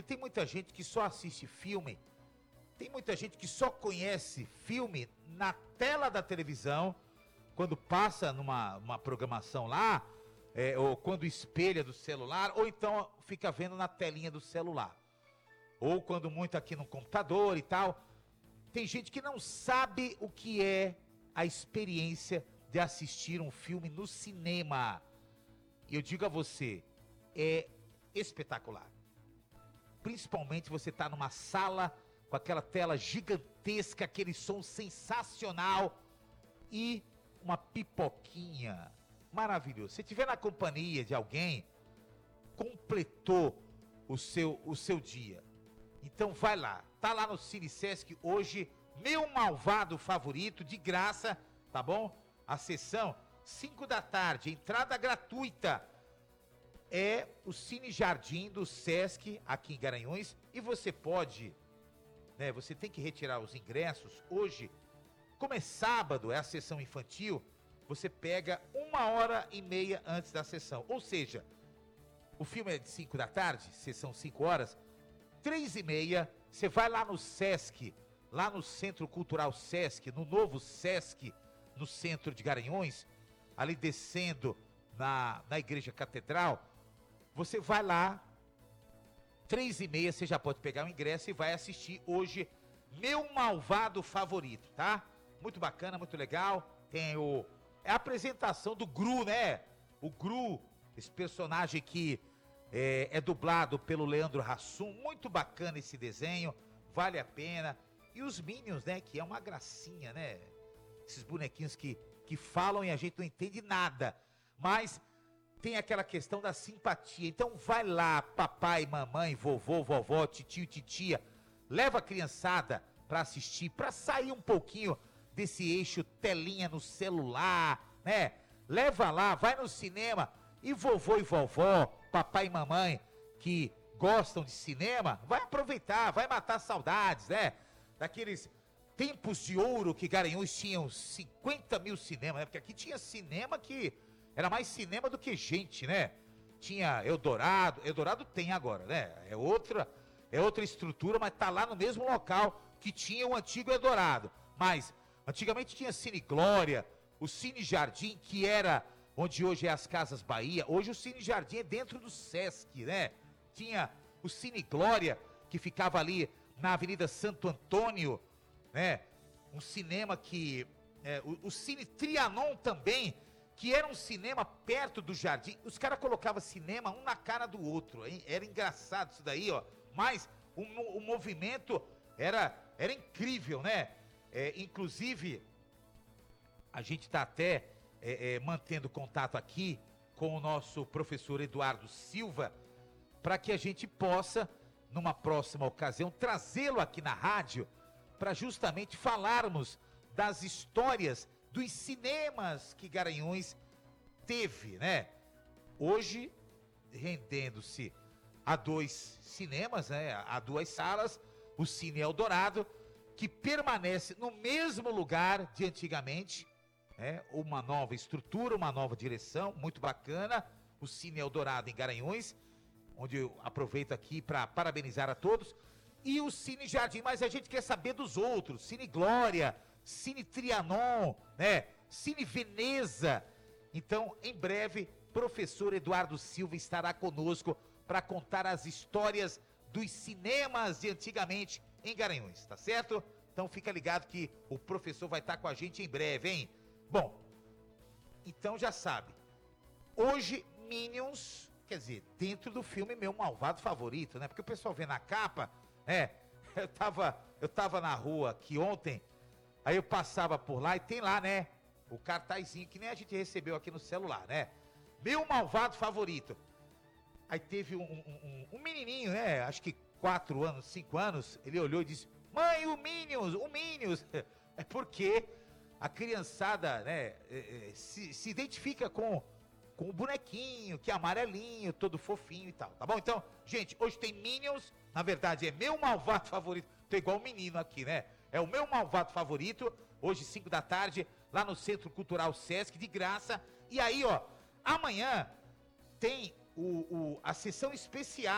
tem muita gente que só assiste filme, tem muita gente que só conhece filme na tela da televisão, quando passa numa programação lá, ou quando espelha do celular, ou então fica vendo na telinha do celular. Ou quando muito aqui no computador e tal. Tem gente que não sabe o que é a experiência de assistir um filme no cinema. E eu digo a você, é espetacular. Principalmente você tá numa sala com aquela tela gigantesca, aquele som sensacional e uma pipoquinha maravilhoso. Se estiver na companhia de alguém, completou o seu dia. Então vai lá, tá lá no Cine Sesc hoje, meu malvado favorito, de graça, tá bom? A sessão, 5 da tarde, entrada gratuita. É o Cine Jardim do Sesc, aqui em Garanhuns, e você pode, né, você tem que retirar os ingressos hoje, como é sábado, é a sessão infantil, você pega 1h30 antes da sessão, ou seja, o filme é de 5 da tarde, sessão 5 horas, 3h30, você vai lá no Sesc, lá no Centro Cultural Sesc, no novo Sesc, no centro de Garanhuns, ali descendo na Igreja Catedral, você vai lá, 3h30, você já pode pegar o ingresso e vai assistir hoje Meu Malvado Favorito, tá? Muito bacana, muito legal, tem é a apresentação do Gru, né? O Gru, esse personagem que é dublado pelo Leandro Hassum, muito bacana esse desenho, vale a pena. E os Minions, né, que é uma gracinha, né? Esses bonequinhos que falam e a gente não entende nada, mas tem aquela questão da simpatia. Então vai lá, papai, mamãe, vovô, vovó, titio, titia, leva a criançada para assistir, para sair um pouquinho desse eixo telinha no celular, né? Leva lá, vai no cinema, e vovô e vovó, papai e mamãe que gostam de cinema, vai aproveitar, vai matar saudades, né? Daqueles tempos de ouro que Garanhuns tinham 50 mil cinemas, né? Porque aqui tinha cinema que era mais cinema do que gente, né? Tinha Eldorado tem agora, né? É outra estrutura, mas tá lá no mesmo local que tinha o antigo Eldorado. Mas antigamente tinha Cine Glória, o Cine Jardim, que era onde hoje é as Casas Bahia. Hoje o Cine Jardim é dentro do Sesc, né? Tinha o Cine Glória, que ficava ali na Avenida Santo Antônio, né? Um cinema que... o Cine Trianon também, que era um cinema perto do Jardim. Os caras colocavam cinema um na cara do outro, hein? Era engraçado isso daí, ó. Mas o movimento era incrível, né? Inclusive, a gente está até mantendo contato aqui com o nosso professor Eduardo Silva, para que a gente possa, numa próxima ocasião, trazê-lo aqui na rádio, para justamente falarmos das histórias dos cinemas que Garanhuns teve, né? Hoje, rendendo-se a 2 cinemas, né? A 2 salas, o Cine Eldorado, que permanece no mesmo lugar de antigamente, uma nova estrutura, uma nova direção, muito bacana, o Cine Eldorado em Garanhuns, onde eu aproveito aqui para parabenizar a todos, e o Cine Jardim, mas a gente quer saber dos outros, Cine Glória, Cine Trianon, né? Cine Veneza. Então, em breve, professor Eduardo Silva estará conosco para contar as histórias dos cinemas de antigamente em Garanhuns, tá certo? Então fica ligado que o professor vai estar com a gente em breve, hein? Bom, então já sabe, hoje Minions, quer dizer, dentro do filme Meu Malvado Favorito, né? Porque o pessoal vê na capa, eu tava na rua aqui ontem, aí eu passava por lá e tem lá, né? O cartazinho que nem a gente recebeu aqui no celular, né? Meu Malvado Favorito. Aí teve um menininho, né? Acho que 4 anos, 5 anos, ele olhou e disse: mãe, o Minions. É porque a criançada, né, se identifica com o bonequinho, que é amarelinho, todo fofinho e tal, tá bom? Então, gente, hoje tem Minions, na verdade é Meu Malvado Favorito. Tô igual o menino aqui, né? É o Meu Malvado Favorito, hoje 5 da tarde, lá no Centro Cultural Sesc, de graça. E aí, ó, amanhã tem a sessão especial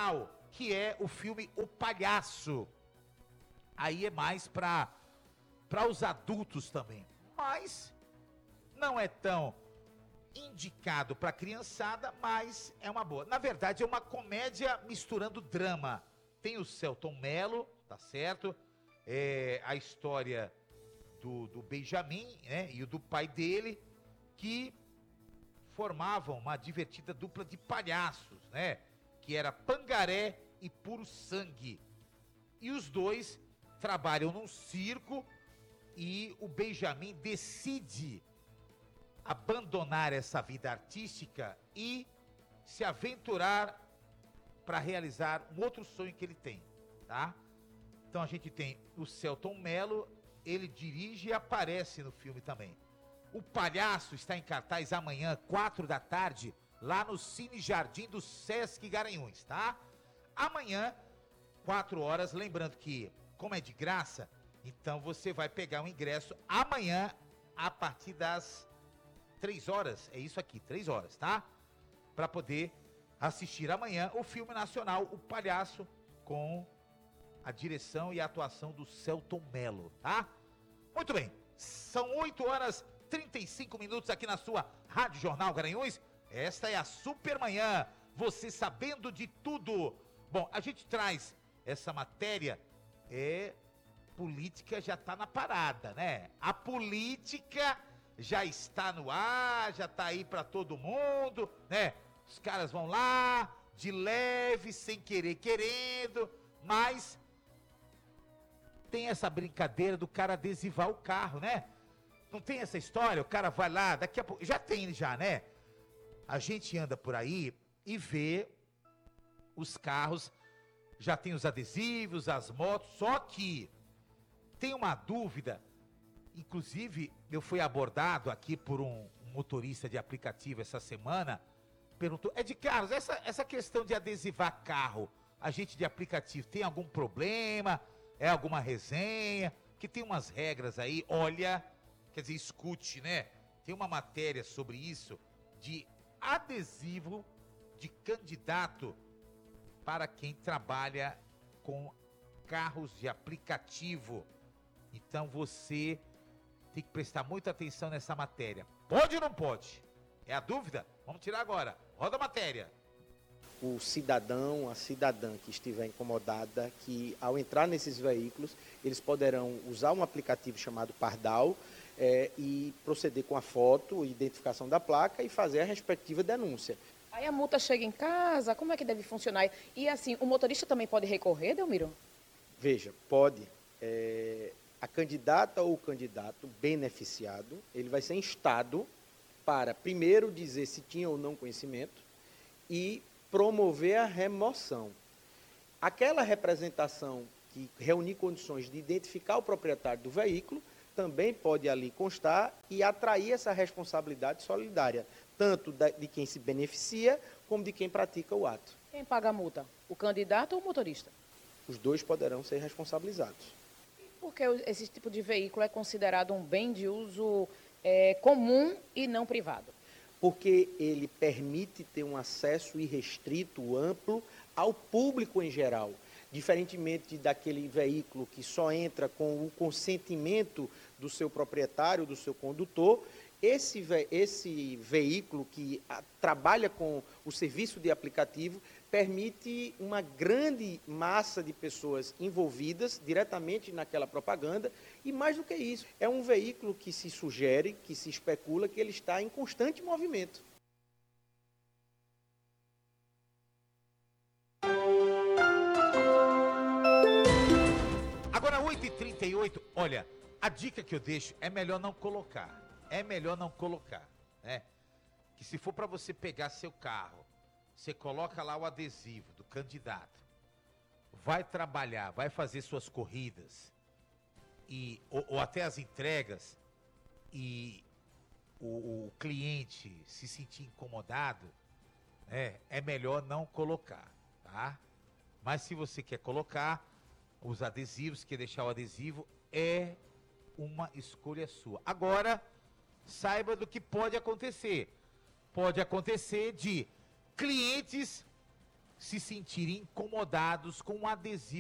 que é o filme O Palhaço. Aí é mais para os adultos também, mas não é tão indicado para criançada, mas é uma boa. Na verdade, é uma comédia misturando drama. Tem o Selton Mello, tá certo? É a história do Benjamin, né, e o do pai dele, que formavam uma divertida dupla de palhaços, né? Que era Pangaré e Puro Sangue. E os dois trabalham num circo e o Benjamin decide abandonar essa vida artística e se aventurar para realizar um outro sonho que ele tem, tá? Então a gente tem o Selton Mello, ele dirige e aparece no filme também. O Palhaço está em cartaz amanhã, 4 da tarde, lá no Cine Jardim do Sesc Garanhuns, tá? Amanhã, 4 horas, lembrando que, como é de graça, então você vai pegar o ingresso amanhã, a partir das 3 horas, é isso aqui, 3 horas, tá? Para poder assistir amanhã o filme nacional O Palhaço, com a direção e a atuação do Selton Mello, tá? Muito bem, são 8 horas 35 minutos aqui na sua Rádio Jornal Garanhuns. Esta é a Supermanhã, você sabendo de tudo. Bom, a gente traz essa matéria, política já tá na parada, né? A política já está no ar, já tá aí para todo mundo, né? Os caras vão lá, de leve, sem querer, querendo, mas tem essa brincadeira do cara adesivar o carro, né? Não tem essa história? O cara vai lá, daqui a pouco, já tem já, né? A gente anda por aí e vê os carros, já tem os adesivos, as motos, só que tem uma dúvida, inclusive eu fui abordado aqui por um motorista de aplicativo essa semana, perguntou, Carlos, essa questão de adesivar carro, a gente de aplicativo tem algum problema? É alguma resenha? Que tem umas regras aí, olha, quer dizer, escute, né? Tem uma matéria sobre isso, de adesivo de candidato para quem trabalha com carros de aplicativo. Então você tem que prestar muita atenção nessa matéria. Pode ou não pode? É a dúvida? Vamos tirar agora. Roda a matéria. O cidadão, a cidadã que estiver incomodada, que ao entrar nesses veículos, eles poderão usar um aplicativo chamado Pardal e proceder com a foto, identificação da placa e fazer a respectiva denúncia. Aí a multa chega em casa, como é que deve funcionar? E assim, o motorista também pode recorrer, Delmiro? Veja, pode. A candidata ou o candidato beneficiado, ele vai ser instado para, primeiro, dizer se tinha ou não conhecimento e promover a remoção. Aquela representação que reunir condições de identificar o proprietário do veículo também pode ali constar e atrair essa responsabilidade solidária, tanto de quem se beneficia como de quem pratica o ato. Quem paga a multa? O candidato ou o motorista? Os dois poderão ser responsabilizados. Por que esse tipo de veículo é considerado um bem de uso comum e não privado? Porque ele permite ter um acesso irrestrito, amplo, ao público em geral. Diferentemente daquele veículo que só entra com o consentimento do seu proprietário, do seu condutor, esse veículo que trabalha com o serviço de aplicativo permite uma grande massa de pessoas envolvidas diretamente naquela propaganda e, mais do que isso, é um veículo que se sugere, que se especula que ele está em constante movimento. Agora 8h38, olha, a dica que eu deixo é melhor não colocar. É melhor não colocar, né? Que se for para você pegar seu carro, você coloca lá o adesivo do candidato, vai trabalhar, vai fazer suas corridas, ou até as entregas, e o cliente se sentir incomodado, é melhor não colocar, tá? Mas se você quer colocar os adesivos, quer deixar o adesivo, é uma escolha sua. Agora, saiba do que pode acontecer. Pode acontecer de clientes se sentirem incomodados com um adesivo